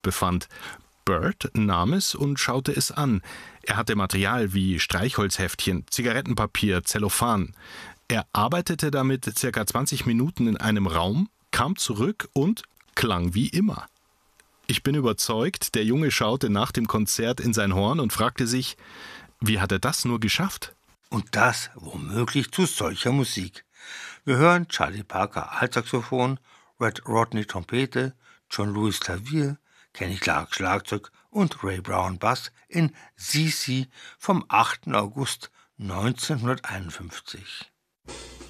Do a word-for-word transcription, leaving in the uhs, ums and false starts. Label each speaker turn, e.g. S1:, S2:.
S1: befand. Bird nahm es und schaute es an. Er hatte Material wie Streichholzheftchen, Zigarettenpapier, Zellophan. Er arbeitete damit circa zwanzig Minuten in einem Raum, kam zurück und klang wie immer. Ich bin überzeugt, der Junge schaute nach dem Konzert in sein Horn und fragte sich, wie hat er das nur geschafft?
S2: Und das womöglich zu solcher Musik. Wir hören Charlie Parker Altsaxophon, Red Rodney Trompete, John Lewis Klavier, Kenny Clark Schlagzeug und Ray Brown Bass in Sisi vom achten August neunzehnhunderteinundfünfzig.